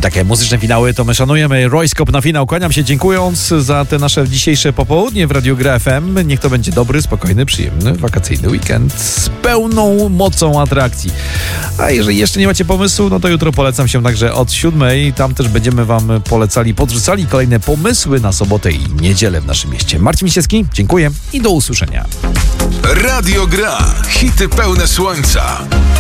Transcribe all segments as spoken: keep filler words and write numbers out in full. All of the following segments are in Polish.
I takie muzyczne finały to my szanujemy. Royskop na finał. Kłaniam się, dziękując za te nasze dzisiejsze popołudnie w Radiu Gra F M. Niech to będzie dobry, spokojny, przyjemny, wakacyjny weekend z pełną mocą atrakcji. A jeżeli jeszcze nie macie pomysłu, no to jutro polecam się także od siódmej. Tam też będziemy wam polecali, podrzucali kolejne pomysły na sobotę i niedzielę w naszym mieście. Marcin Misiewski, dziękuję i do usłyszenia. Radio Gra. Hity pełne słońca.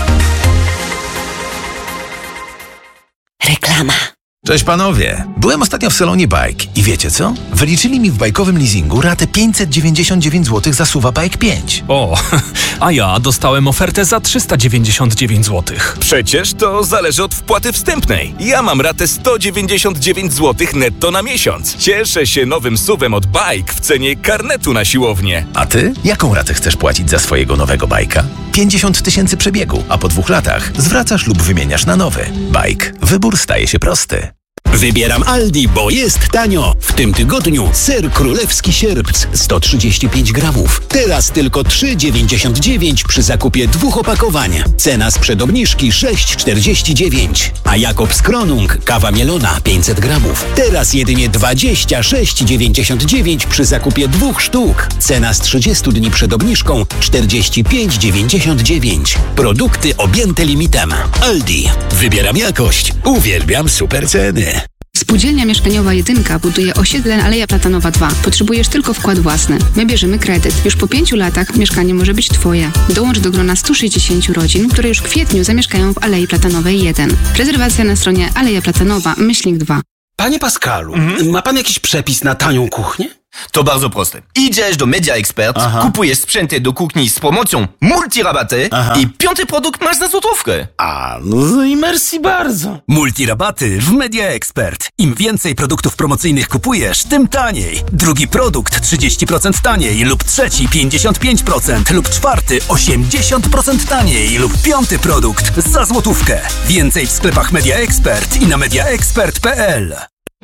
Reklama. Cześć panowie, byłem ostatnio w salonie Bike i wiecie co? Wyliczyli mi w bajkowym leasingu ratę pięćset dziewięćdziesiąt dziewięć złotych za Suwa Bike pięć. O, a ja dostałem ofertę za trzysta dziewięćdziesiąt dziewięć złotych. Przecież to zależy od wpłaty wstępnej. Ja mam ratę sto dziewięćdziesiąt dziewięć złotych netto na miesiąc. Cieszę się nowym suwem od Bike w cenie karnetu na siłownię. A ty? Jaką ratę chcesz płacić za swojego nowego bajka? pięćdziesiąt tysięcy przebiegu, a po dwóch latach zwracasz lub wymieniasz na nowy. Bike. Wybór staje się prosty. Wybieram Aldi, bo jest tanio. W tym tygodniu ser królewski sierpc sto trzydzieści pięć gramów. Teraz tylko trzy dziewięćdziesiąt dziewięć przy zakupie dwóch opakowań. Cena sprzed obniżki sześć czterdzieści dziewięć. A Jakobs Kronung kawa mielona pięćset gramów. Teraz jedynie dwadzieścia sześć dziewięćdziesiąt dziewięć przy zakupie dwóch sztuk. Cena z trzydziestu dni przed obniżką czterdzieści pięć dziewięćdziesiąt dziewięć. Produkty objęte limitem. Aldi. Wybieram jakość. Uwielbiam super ceny. Spółdzielnia Mieszkaniowa Jedynka buduje osiedle Aleja Platanowa dwa. Potrzebujesz tylko wkład własny. My bierzemy kredyt. Już po pięciu latach mieszkanie może być Twoje. Dołącz do grona stu sześćdziesięciu rodzin, które już w kwietniu zamieszkają w Alei Platanowej jeden. Rezerwacja na stronie Aleja Platanowa, myślnik dwa. Panie Pascalu, mhm. ma pan jakiś przepis na tanią kuchnię? To bardzo proste. Idziesz do Media Expert, Aha. kupujesz sprzęty do kuchni z promocją multirabaty Aha. i piąty produkt masz za złotówkę. A, no i merci bardzo. Multirabaty w Media Expert. Im więcej produktów promocyjnych kupujesz, tym taniej. Drugi produkt trzydzieści procent taniej lub trzeci pięćdziesiąt pięć procent lub czwarty osiemdziesiąt procent taniej lub piąty produkt za złotówkę. Więcej w sklepach Media Expert i na mediaexpert kropka p l.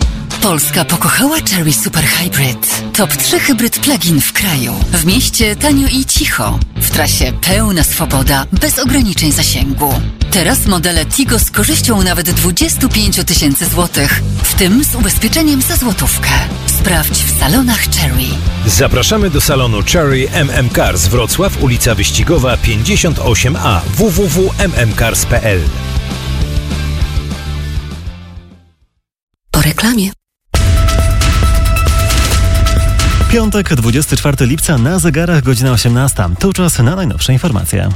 Polska pokochała Chery Super Hybrid. Top trzy hybryd plug-in w kraju. W mieście tanio i cicho. W trasie pełna swoboda, bez ograniczeń zasięgu. Teraz modele Tigo z korzyścią nawet dwadzieścia pięć tysięcy złotych, w tym z ubezpieczeniem za złotówkę. Sprawdź w salonach Chery. Zapraszamy do salonu Chery M M Cars Wrocław, ulica Wyścigowa pięćdziesiąt osiem A, w w w kropka m m cars kropka p l. Po reklamie. Piątek, dwudziestego czwartego lipca, na zegarach godzina osiemnasta. Tu czas na najnowsze informacje.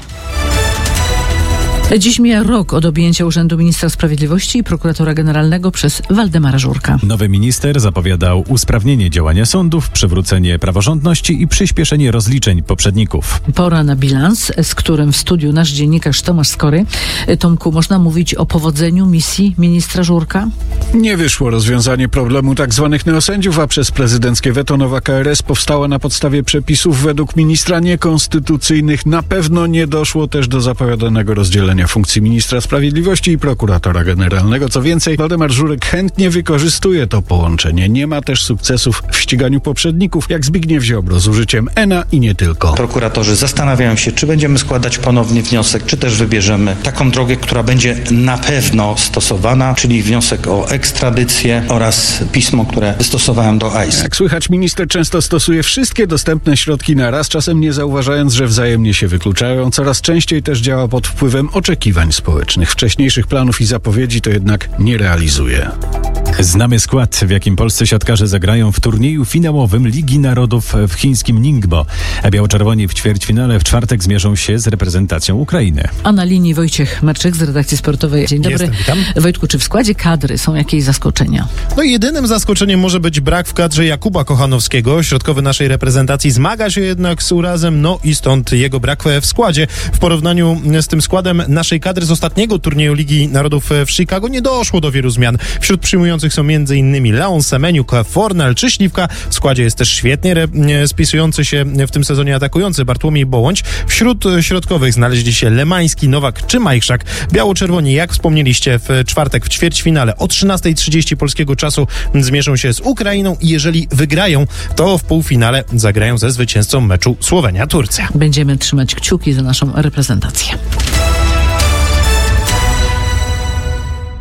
Dziś mija rok od objęcia urzędu ministra sprawiedliwości i prokuratora generalnego przez Waldemara Żurka. Nowy minister zapowiadał usprawnienie działania sądów, przywrócenie praworządności i przyspieszenie rozliczeń poprzedników. Pora na bilans, z którym w studiu nasz dziennikarz Tomasz Skory. Tomku, można mówić o powodzeniu misji ministra Żurka? Nie wyszło rozwiązanie problemu tzw. neosędziów, a przez prezydenckie weto nowa K R S powstała na podstawie przepisów według ministra niekonstytucyjnych. Na pewno nie doszło też do zapowiadanego rozdzielenia funkcji ministra sprawiedliwości i prokuratora generalnego. Co więcej, Waldemar Żurek chętnie wykorzystuje to połączenie. Nie ma też sukcesów w ściganiu poprzedników, jak Zbigniew Ziobro z użyciem E N A i nie tylko. Prokuratorzy zastanawiają się, czy będziemy składać ponownie wniosek, czy też wybierzemy taką drogę, która będzie na pewno stosowana, czyli wniosek o ekstradycję oraz pismo, które wystosowałem do A I S. Jak słychać, minister często stosuje wszystkie dostępne środki na raz, czasem nie zauważając, że wzajemnie się wykluczają. Coraz częściej też działa pod wpływem oczekiwań społecznych. Wcześniejszych planów i zapowiedzi to jednak nie realizuje. Znamy skład, w jakim polscy siatkarze zagrają w turnieju finałowym Ligi Narodów w chińskim Ningbo. Biało-czerwoni w ćwierćfinale w czwartek zmierzą się z reprezentacją Ukrainy. A na linii Wojciech Marczyk z redakcji sportowej. Dzień dobry. Jestem, witam. Wojtku, czy w składzie kadry są jakieś zaskoczenia? No jedynym zaskoczeniem może być brak w kadrze Jakuba Kochanowskiego. Środkowy naszej reprezentacji zmaga się jednak z urazem, no i stąd jego brak w składzie. W porównaniu z tym składem naszej kadry z ostatniego turnieju Ligi Narodów w Chicago nie doszło do wielu zmian. Wśród przyjmujących są m.in. Leon Semeniuk, Fornal czy Śliwka. W składzie jest też świetnie re- spisujący się w tym sezonie atakujący Bartłomiej Bołądź. Wśród środkowych znaleźli się Lemański, Nowak czy Majchrzak. Biało-czerwoni, jak wspomnieliście, w czwartek w ćwierćfinale o trzynastej trzydzieści polskiego czasu zmierzą się z Ukrainą i jeżeli wygrają, to w półfinale zagrają ze zwycięzcą meczu Słowenia-Turcja. Będziemy trzymać kciuki za naszą reprezentację.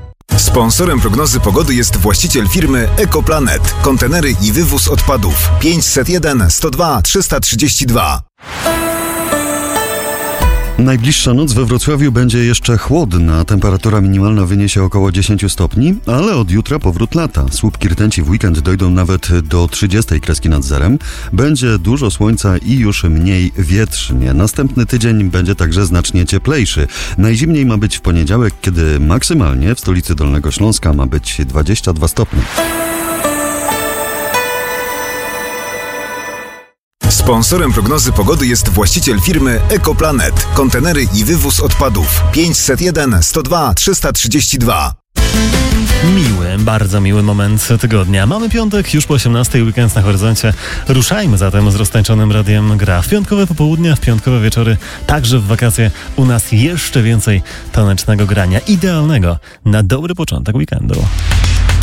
Sponsorem prognozy pogody jest właściciel firmy Ekoplanet. Kontenery i wywóz odpadów. pięćset jeden sto dwa trzysta trzydzieści dwa. Najbliższa noc we Wrocławiu będzie jeszcze chłodna. Temperatura minimalna wyniesie około dziesięć stopni, ale od jutra powrót lata. Słupki rtęci w weekend dojdą nawet do trzydziestej kreski nad zerem. Będzie dużo słońca i już mniej wietrznie. Następny tydzień będzie także znacznie cieplejszy. Najzimniej ma być w poniedziałek, kiedy maksymalnie w stolicy Dolnego Śląska ma być dwadzieścia dwa stopnie. Sponsorem prognozy pogody jest właściciel firmy Ekoplanet. Kontenery i wywóz odpadów. pięćset jeden sto dwa trzysta trzydzieści dwa. Miły, bardzo miły moment tygodnia. Mamy piątek, już po osiemnastej, weekend na horyzoncie. Ruszajmy zatem z roztańczonym Radiem Gra. W piątkowe popołudnia, w piątkowe wieczory, także w wakacje u nas jeszcze więcej tanecznego grania. Idealnego na dobry początek weekendu.